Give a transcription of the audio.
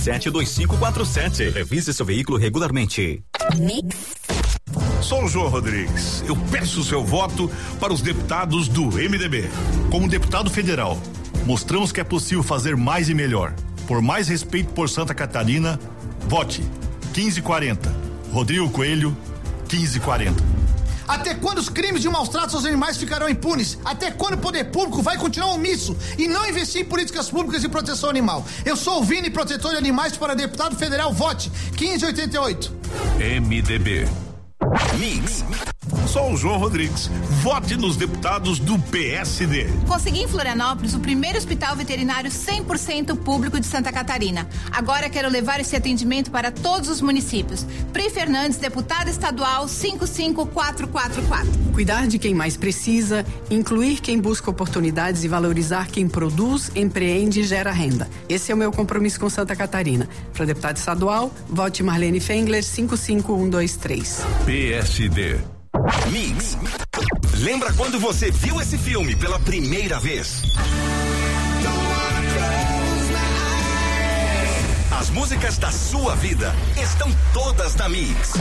991572547. Revise seu veículo regularmente. Sou o João Rodrigues. Eu peço o seu voto para os deputados do MDB. Como deputado federal, mostramos que é possível fazer mais e melhor. Por mais respeito por Santa Catarina, vote 1540. Rodrigo Coelho, 1540. Até quando os crimes de maus tratos aos animais ficarão impunes? Até quando o poder público vai continuar omisso e não investir em políticas públicas de proteção animal? Eu sou o Vini, protetor de animais, para deputado federal, vote 1588. MDB. Mix. Sou o João Rodrigues. Vote nos deputados do PSD. Consegui em Florianópolis o primeiro hospital veterinário 100% público de Santa Catarina. Agora quero levar esse atendimento para todos os municípios. Pri Fernandes, deputada estadual 55444. Cuidar de quem mais precisa, incluir quem busca oportunidades e valorizar quem produz, empreende e gera renda. Esse é o meu compromisso com Santa Catarina. Para deputada estadual, vote Marlene Fengler 55123. PSD. Mix. Lembra quando você viu esse filme pela primeira vez? As músicas da sua vida estão todas na Mix.